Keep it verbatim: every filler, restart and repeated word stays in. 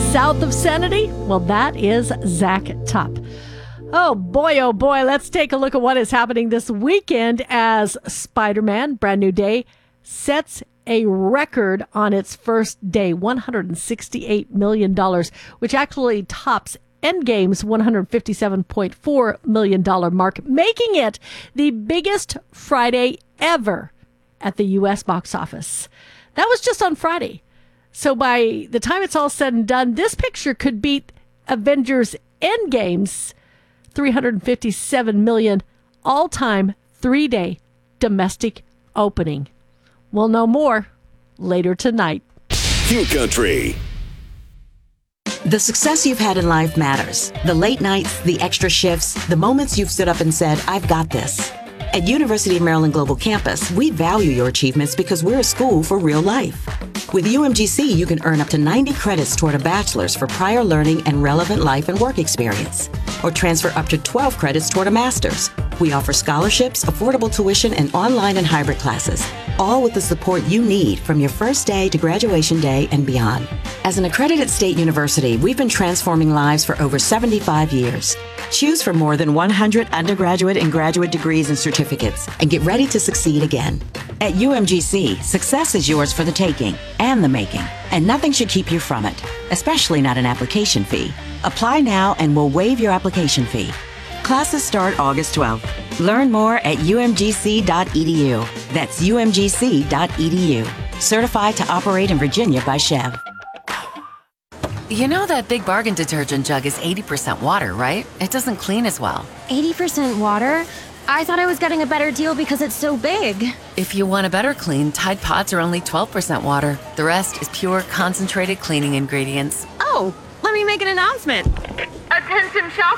south of sanity? Well, that is Zach Top. Oh boy, oh boy, let's take a look at what is happening this weekend as Spider-Man, Brand New Day, sets a record on its first day, one hundred sixty-eight million dollars, which actually tops Endgame's one hundred fifty-seven point four million dollars mark, making it the biggest Friday ever at the U S box office. That was just on Friday. So by the time it's all said and done, this picture could beat Avengers Endgame's three hundred fifty-seven million dollars all-time three-day domestic opening. We'll know more later tonight. King Country. The success you've had in life matters. The late nights, the extra shifts, the moments you've stood up and said, I've got this. At University of Maryland Global Campus, we value your achievements because we're a school for real life. With U M G C, you can earn up to ninety credits toward a bachelor's for prior learning and relevant life and work experience, or transfer up to twelve credits toward a master's. We offer scholarships, affordable tuition, and online and hybrid classes, all with the support you need from your first day to graduation day and beyond. As an accredited state university, we've been transforming lives for over seventy-five years. Choose from more than one hundred undergraduate and graduate degrees and certificates, and get ready to succeed again. At U M G C, success is yours for the taking and the making, and nothing should keep you from it, especially not an application fee. Apply now and we'll waive your application fee. Classes start August twelfth. Learn more at U M G C dot E D U. That's U M G C dot E D U. Certified to operate in Virginia by Chev. You know that Big Bargain detergent jug is eighty percent water, right? It doesn't clean as well. eighty percent water? I thought I was getting a better deal because it's so big. If you want a better clean, Tide Pods are only twelve percent water. The rest is pure, concentrated cleaning ingredients. Oh, let me make an announcement. Attention